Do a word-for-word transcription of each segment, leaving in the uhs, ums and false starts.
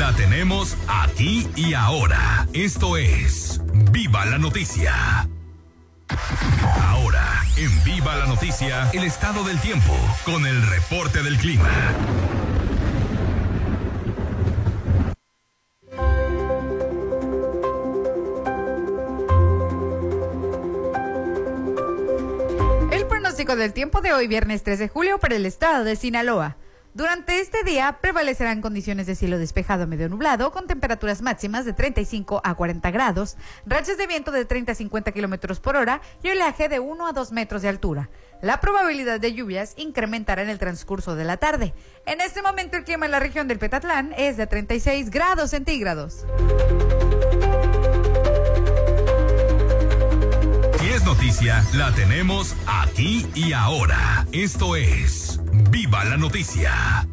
la tenemos aquí y ahora. Esto es Viva la Noticia. Ahora, en Viva la Noticia, el estado del tiempo con el reporte del clima. El pronóstico del tiempo de hoy, viernes tres de julio, para el estado de Sinaloa. Durante este día prevalecerán condiciones de cielo despejado a medio nublado, con temperaturas máximas de treinta y cinco a cuarenta grados, rachas de viento de treinta a cincuenta kilómetros por hora y oleaje de uno a dos metros de altura. La probabilidad de lluvias incrementará en el transcurso de la tarde. En este momento el clima en la región del Petatlán es de treinta y seis grados centígrados. Si es noticia, la tenemos aquí y ahora. Esto es Viva la Noticia.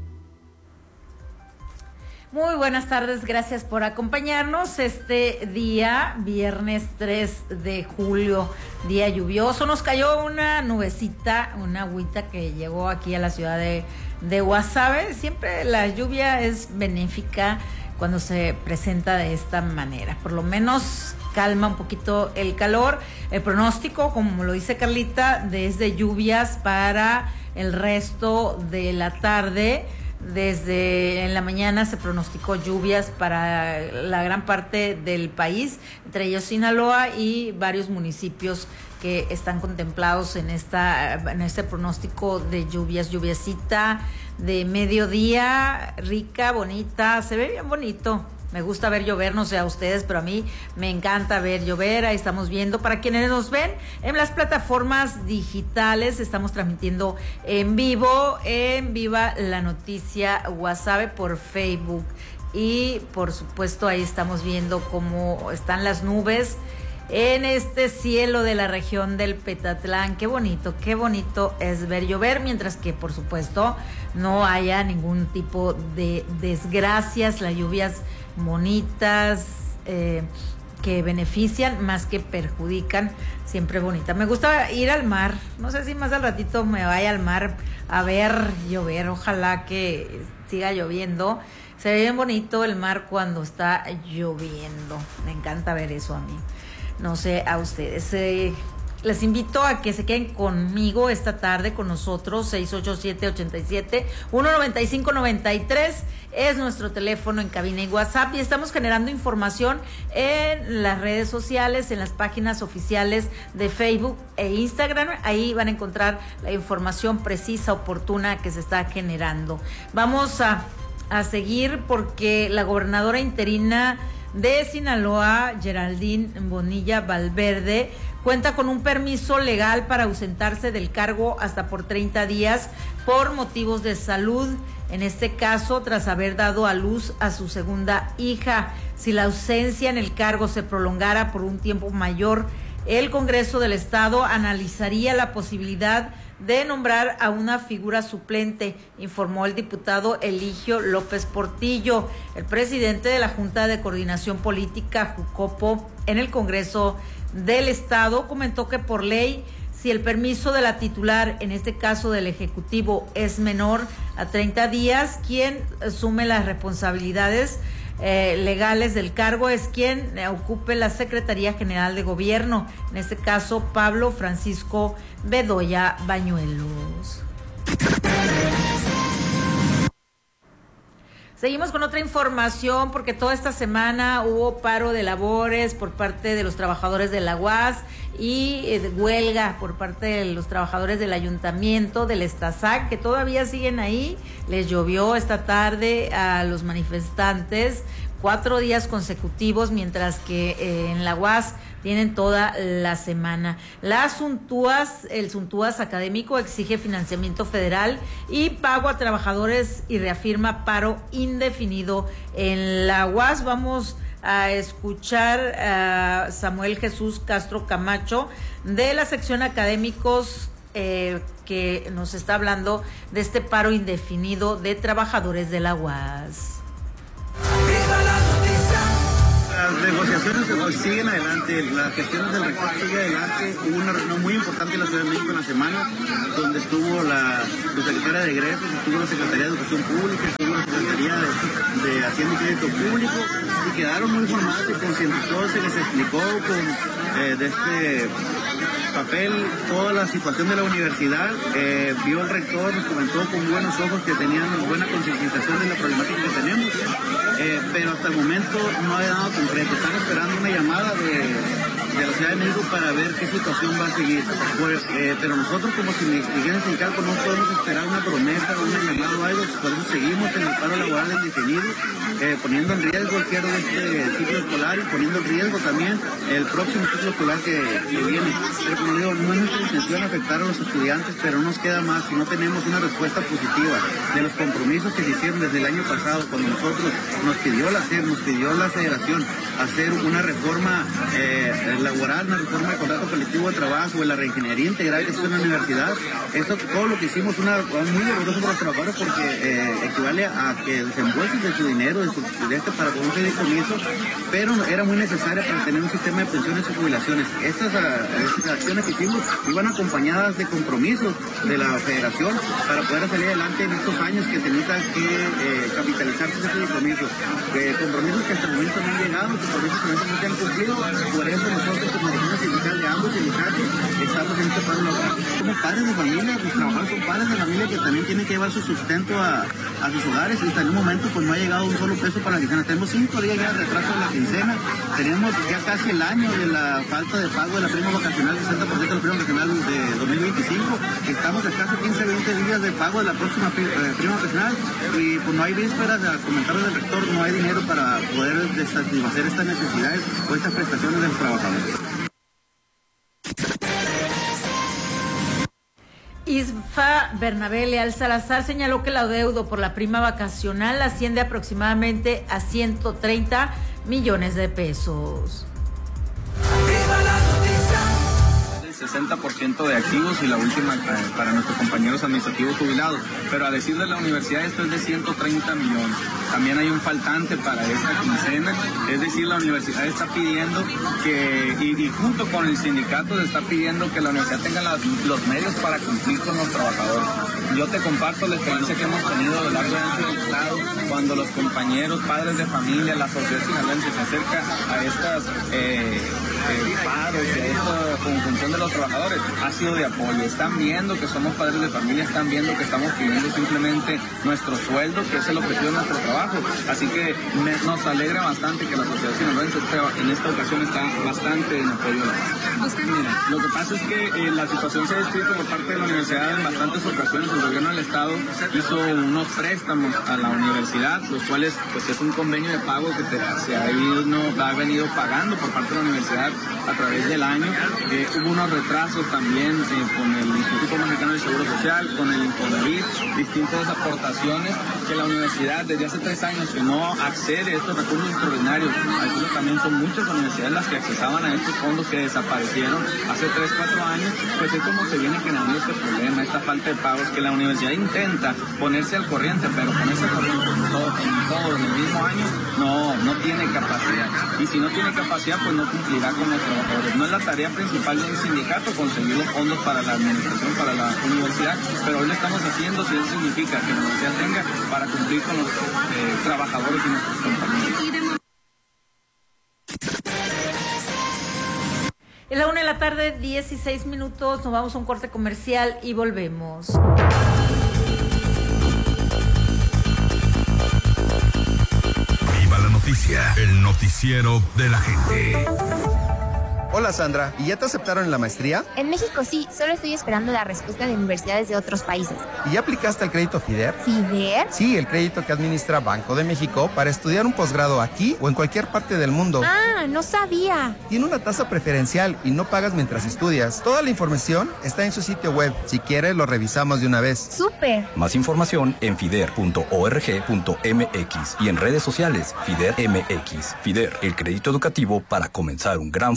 Muy buenas tardes, gracias por acompañarnos este día, viernes tres de julio, día lluvioso. Nos cayó una nubecita, una agüita que llegó aquí a la ciudad de, de Guasave. Siempre la lluvia es benéfica cuando se presenta de esta manera, por lo menos calma un poquito el calor. El pronóstico, como lo dice Carlita, desde lluvias para el resto de la tarde. Desde en la mañana se pronosticó lluvias para la gran parte del país, entre ellos Sinaloa y varios municipios que están contemplados en esta en este pronóstico de lluvias, lluviecita de mediodía, rica, bonita, se ve bien bonito. Me gusta ver llover, no sé a ustedes, pero a mí me encanta ver llover. Ahí estamos viendo. Para quienes nos ven en las plataformas digitales, estamos transmitiendo en vivo, en Viva la Noticia Guasave por Facebook. Y por supuesto ahí estamos viendo cómo están las nubes en este cielo de la región del Petatlán. Qué bonito, qué bonito es ver llover, mientras que por supuesto no haya ningún tipo de desgracias, las lluvias bonitas, eh, que benefician más que perjudican, siempre bonita. Me gusta ir al mar, no sé si más al ratito me vaya al mar a ver llover, ojalá que siga lloviendo. Se ve bien bonito el mar cuando está lloviendo, me encanta ver eso a mí. No sé a ustedes. Eh, les invito a que se queden conmigo esta tarde, con nosotros. Seis ocho siete, ocho siete, uno nueve cinco, nueve tres es nuestro teléfono en cabina y WhatsApp, y estamos generando información en las redes sociales, en las páginas oficiales de Facebook e Instagram. Ahí van a encontrar la información precisa, oportuna que se está generando. Vamos a, a seguir porque la gobernadora interina de Sinaloa, Geraldine Bonilla Valverde, cuenta con un permiso legal para ausentarse del cargo hasta por treinta días por motivos de salud. En este caso, tras haber dado a luz a su segunda hija. Si la ausencia en el cargo se prolongara por un tiempo mayor, el Congreso del Estado analizaría la posibilidad de nombrar a una figura suplente, informó el diputado Eligio López Portillo, el presidente de la Junta de Coordinación Política, Jucopo, en el Congreso del Estado. Comentó que por ley, si el permiso de la titular, en este caso del Ejecutivo, es menor a treinta días, quien asume las responsabilidades Eh, legales del cargo es quien eh, ocupe la Secretaría General de Gobierno, en este caso Pablo Francisco Bedoya Bañuelos. Seguimos con otra información porque toda esta semana hubo paro de labores por parte de los trabajadores de la U A S y eh, de huelga por parte de los trabajadores del ayuntamiento, del Estazac, que todavía siguen ahí. Les llovió esta tarde a los manifestantes cuatro días consecutivos, mientras que eh, en la U A S tienen toda la semana. La Suntúas, el Suntúas académico exige financiamiento federal y pago a trabajadores y reafirma paro indefinido en la U A S. Vamos a escuchar a Samuel Jesús Castro Camacho de la sección académicos, eh, que nos está hablando de este paro indefinido de trabajadores de la U A S. Las negociaciones situaciones pues, siguen adelante, las gestiones del rector sigue adelante. Hubo una reunión muy importante en la Ciudad de México en la semana, donde estuvo la subsecretaria de egresos, estuvo la Secretaría de Educación Pública, estuvo la Secretaría de, de Hacienda y Crédito Público, y quedaron muy informados, se concientizó, se les explicó con eh, de este papel toda la situación de la universidad. Eh, vio el rector, nos comentó con buenos ojos que tenían buena concientización de la problemática que tenemos, eh, pero hasta el momento no hay nada concreto. Están esperando una llamada de, de la Ciudad de México para ver qué situación va a seguir. Pues, eh, pero nosotros como dirigentes sindicales no podemos esperar una promesa o una llamada o algo, por eso seguimos en el paro laboral indefinido, eh, poniendo en riesgo el cierre de este ciclo escolar y poniendo en riesgo también el próximo ciclo escolar que, que viene. Pero como digo, no es nuestra intención afectar a los estudiantes, pero no nos queda más si no tenemos una respuesta positiva de los compromisos que se hicieron desde el año pasado, cuando nosotros nos pidió la C E P, nos pidió la Federación hacer una reforma eh, laboral, una reforma del contrato colectivo de trabajo, de la reingeniería integral que es en la universidad. Eso, todo lo que hicimos, una muy doloroso para los trabajadores porque eh, equivale a que desembolsen de su dinero, de su de este para poder un fideicomiso, pero era muy necesaria para tener un sistema de pensiones y jubilaciones. Estas, estas acciones que hicimos iban acompañadas de compromisos de la Federación para poder salir adelante en estos años que tenía que eh, capitalizarse ese fideicomiso. Eh, compromisos que hasta el momento no han llegado, compromisos que no se han cumplido. Por eso nosotros como dirección sindical de ambos sindicatos estamos en este paro laboral. Somos padres de familia, los trabajadores son padres de familia que también tienen que llevar su sustento a, a sus hogares, y hasta en un momento pues no ha llegado un solo peso para la quincena. Tenemos cinco días ya de retraso de la quincena, tenemos ya casi el año de la falta de pago de la prima vacacional, sesenta por ciento de la prima vacacional de dos mil veinticinco, estamos a casi quince a veinte días de pago de la próxima prima vacacional, y pues no hay vísperas de comentarios del rector, no hay dinero para poder satisfacer estas necesidades o estas prestaciones de los trabajadores. Isfa Bernabé Leal Salazar señaló que el adeudo por la prima vacacional asciende aproximadamente a ciento treinta millones de pesos. El sesenta por ciento de activos y la última para nuestros compañeros administrativos jubilados, pero a decir de la universidad esto es de ciento treinta millones. También hay un faltante para esta quincena, es decir, la universidad está pidiendo que, y, y junto con el sindicato se está pidiendo que la universidad tenga las, los medios para cumplir con los trabajadores. Yo te comparto la experiencia que hemos tenido a lo largo del Estado, cuando los compañeros, padres de familia, la sociedad sinaloense se acerca a estas eh, eh, paros y a esta conjunción de los trabajadores, ha sido de apoyo. Están viendo que somos padres de familia, están viendo que estamos pidiendo simplemente nuestro sueldo, que es el objetivo de nuestro trabajo. Así que me, nos alegra bastante que la sociedad sinaloense en esta ocasión está bastante en apoyo de la paz. Mira, lo que pasa es que eh, la situación se ha descrito por parte de la universidad en bastantes ocasiones. El gobierno del estado hizo unos préstamos a la universidad, los cuales pues es un convenio de pago que te, se ha, ido, ha venido pagando por parte de la universidad a través del año. Eh, hubo unos retrasos también eh, con el Instituto Mexicano del Seguro Social, con el Infonavit, distintas aportaciones que la universidad desde hace tres años que no accede a estos recursos extraordinarios. Algunos también son muchas universidades las que accesaban a estos fondos que desaparecieron hace tres, cuatro años, pues es como se viene generando este problema, esta falta de pagos, que la universidad intenta ponerse al corriente, pero ponerse al corriente en todo, en todo en el mismo año, no, no tiene capacidad. Y si no tiene capacidad, pues no cumplirá con los trabajadores. No es la tarea principal de un sindicato conseguir los fondos para la administración, para la universidad, pero hoy lo estamos haciendo si eso significa que la universidad tenga para cumplir con los eh, trabajadores y nuestros compañeros. En la una de la tarde, dieciséis minutos, nos vamos a un corte comercial y volvemos. Viva la noticia, el noticiero de la gente. Hola Sandra, ¿y ya te aceptaron en la maestría? En México sí, solo estoy esperando la respuesta de universidades de otros países. ¿Y ya aplicaste el crédito FIDER? ¿FIDER? Sí, el crédito que administra Banco de México para estudiar un posgrado aquí o en cualquier parte del mundo. Ah, no sabía. Tiene una tasa preferencial y no pagas mientras estudias. Toda la información está en su sitio web. Si quieres, lo revisamos de una vez. ¡Súper! Más información en fider punto org punto mx y en redes sociales FIDER M X. FIDER, el crédito educativo para comenzar un gran futuro.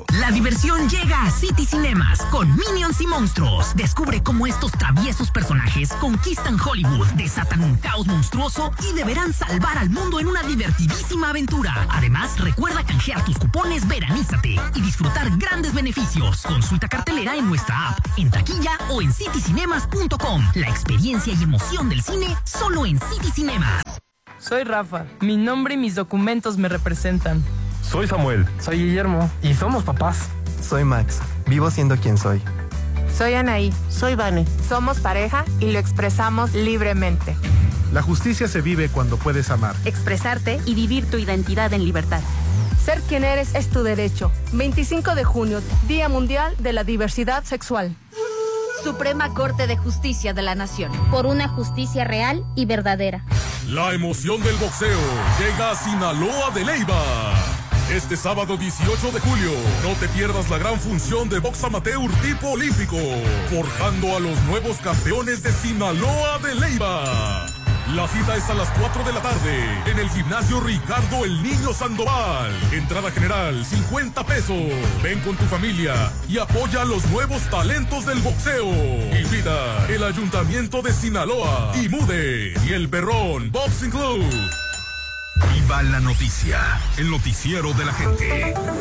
La diversión llega a City Cinemas con Minions y Monstruos. Descubre cómo estos traviesos personajes conquistan Hollywood, desatan un caos monstruoso y deberán salvar al mundo en una divertidísima aventura. Además, recuerda canjear tus cupones Veranízate y disfrutar grandes beneficios. Consulta cartelera en nuestra app, en taquilla o en city cinemas punto com. La experiencia y emoción del cine solo en City Cinemas. Soy Rafa. Mi nombre y mis documentos me representan. Soy Samuel. Soy Guillermo. Y somos papás. Soy Max. Vivo siendo quien soy. Soy Anaí. Soy Vane. Somos pareja y lo expresamos libremente. La justicia se vive cuando puedes amar, expresarte y vivir tu identidad en libertad. Ser quien eres es tu derecho. veinticinco de junio, Día Mundial de la Diversidad Sexual. Suprema Corte de Justicia de la Nación. Por una justicia real y verdadera. La emoción del boxeo llega a Sinaloa de Leyva. Este sábado dieciocho de julio, no te pierdas la gran función de box amateur tipo olímpico, forjando a los nuevos campeones de Sinaloa de Leyva. La cita es a las cuatro de la tarde en el gimnasio Ricardo El Niño Sandoval. Entrada general cincuenta pesos. Ven con tu familia y apoya a los nuevos talentos del boxeo. Invita el Ayuntamiento de Sinaloa y Mude y el Perrón Boxing Club. Viva la noticia, el noticiero de la gente.